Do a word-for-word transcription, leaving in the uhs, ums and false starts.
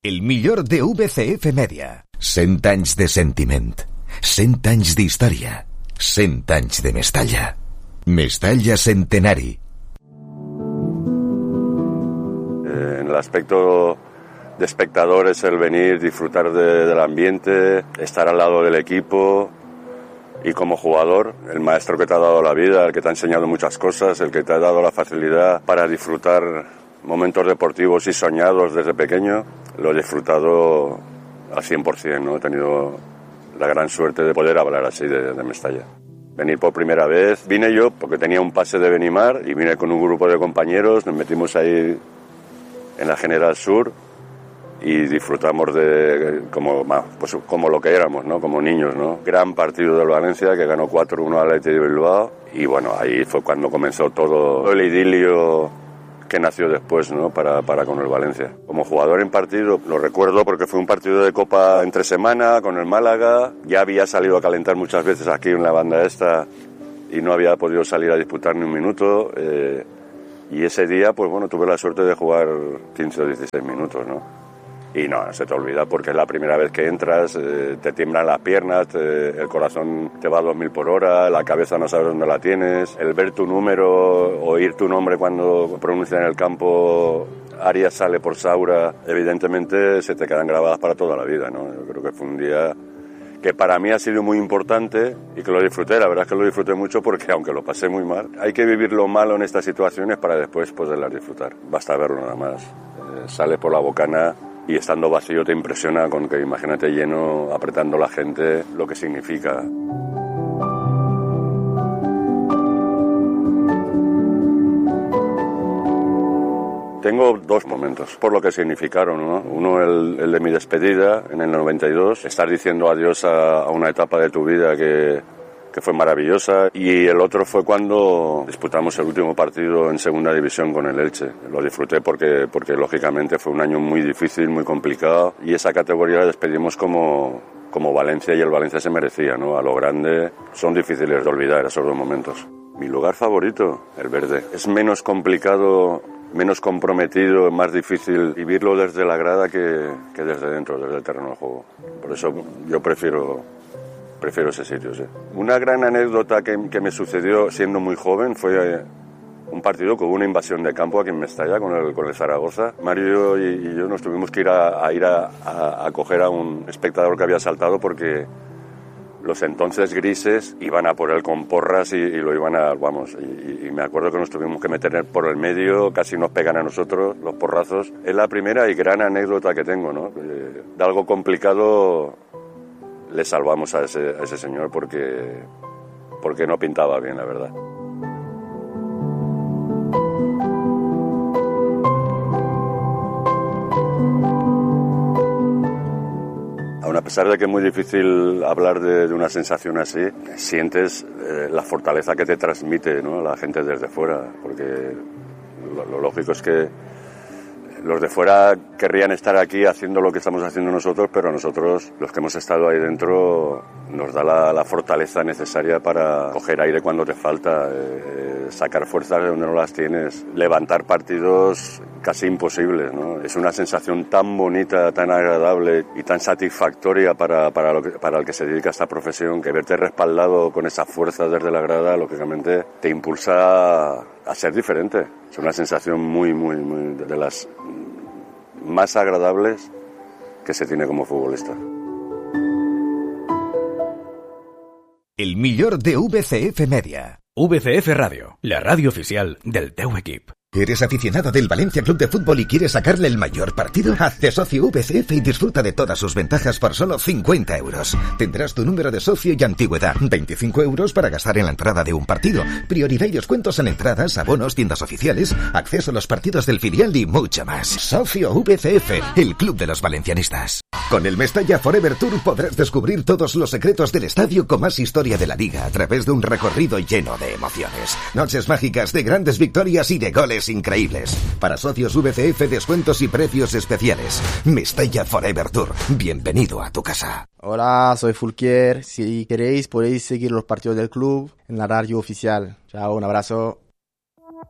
El millor de V C F Media. Cent anys de sentiment. Cent anys d'història. Cent anys de Mestalla. Mestalla Centenari. Eh, en el aspecto de espectadores, el venir, disfrutar de, del ambiente, estar al lado del equipo, y como jugador, el maestro que te ha dado la vida, el que te ha enseñado muchas cosas, el que te ha dado la facilidad para disfrutar momentos deportivos y soñados desde pequeño, lo he disfrutado al cien por ciento, ¿no? He tenido la gran suerte de poder hablar así de, de Mestalla. Venir por primera vez, vine yo porque tenía un pase de Benimar y vine con un grupo de compañeros, nos metimos ahí en la General Sur y disfrutamos de como, pues, como lo que éramos, ¿no? Como niños, ¿no? Gran partido del Valencia que ganó cuatro uno al Athletic de Bilbao y bueno, ahí fue cuando comenzó todo el idilio que nació después, ¿no? para, para con el Valencia. Como jugador en partido, lo recuerdo porque fue un partido de Copa entre semana con el Málaga, ya había salido a calentar muchas veces aquí en la banda esta y no había podido salir a disputar ni un minuto, eh, y ese día, pues bueno, tuve la suerte de jugar quince o dieciséis minutos, ¿no? Y no, no se te olvida porque es la primera vez que entras, eh, te tiemblan las piernas, te, el corazón te va a dos mil por hora, la cabeza no sabes dónde la tienes, el ver tu número, oír tu nombre cuando pronuncian en el campo, Arias sale por Saura, evidentemente se te quedan grabadas para toda la vida, ¿no? Yo creo que fue un día que para mí ha sido muy importante y que lo disfruté, la verdad es que lo disfruté mucho porque aunque lo pasé muy mal, hay que vivir lo malo en estas situaciones para después poderlas disfrutar, basta verlo nada más, eh, sale por la bocana. Y estando vacío te impresiona con que imagínate lleno, apretando la gente, lo que significa. Tengo dos momentos, por lo que significaron, ¿no? Uno, el, el de mi despedida en el noventa y dos, estar diciendo adiós a, a una etapa de tu vida que... que fue maravillosa, y el otro fue cuando disputamos el último partido en segunda división con el Elche. Lo disfruté porque, porque lógicamente fue un año muy difícil, muy complicado, y esa categoría la despedimos como, como Valencia, y el Valencia se merecía, ¿no? A lo grande. Son difíciles de olvidar esos dos momentos. Mi lugar favorito, el verde. Es menos complicado, menos comprometido, es más difícil vivirlo desde la grada que, que desde dentro, desde el terreno de juego. Por eso yo prefiero... Prefiero ese sitio, sí. Una gran anécdota que, que me sucedió siendo muy joven fue eh, un partido con una invasión de campo aquí en Mestalla con el, con el Zaragoza. Mario y, y yo nos tuvimos que ir a, a ir a, a, a coger a un espectador que había saltado porque los entonces grises iban a por él con porras y, y lo iban a... Vamos, y, y me acuerdo que nos tuvimos que meter por el medio, casi nos pegan a nosotros los porrazos. Es la primera y gran anécdota que tengo, ¿no? Eh, de algo complicado... Le salvamos a ese, a ese señor porque, porque no pintaba bien, la verdad. Aún a pesar de que es muy difícil hablar de, de una sensación así, sientes eh, la fortaleza que te transmite, ¿no? La gente desde fuera, porque lo, lo lógico es que los de fuera querrían estar aquí haciendo lo que estamos haciendo nosotros, pero nosotros, los que hemos estado ahí dentro, nos da la, la fortaleza necesaria para coger aire cuando te falta, eh, sacar fuerzas de donde no las tienes, levantar partidos casi imposibles, ¿no? Es una sensación tan bonita, tan agradable y tan satisfactoria para, para, lo que, para el que se dedica a esta profesión, que verte respaldado con esa fuerza desde la grada, lógicamente te impulsa a ser diferente. Es una sensación muy, muy, muy de las más agradables que se tiene como futbolista. El millor de V C F Media. V C F Radio, la radio oficial del teu equip. ¿Eres aficionado del Valencia Club de Fútbol y quieres sacarle el mayor partido? Hazte socio V C F y disfruta de todas sus ventajas por solo cincuenta euros. Tendrás tu número de socio y antigüedad. veinticinco euros para gastar en la entrada de un partido. Prioridad y descuentos en entradas, abonos, tiendas oficiales, acceso a los partidos del filial y mucho más. Socio V C F, el club de los valencianistas. Con el Mestalla Forever Tour podrás descubrir todos los secretos del estadio con más historia de la liga a través de un recorrido lleno de emociones. Noches mágicas de grandes victorias y de goles increíbles. Para socios V C F, descuentos y precios especiales. Mestalla Forever Tour. Bienvenido a tu casa. Hola, soy Fulquier. Si queréis podéis seguir los partidos del club en la radio oficial. Chao, un abrazo.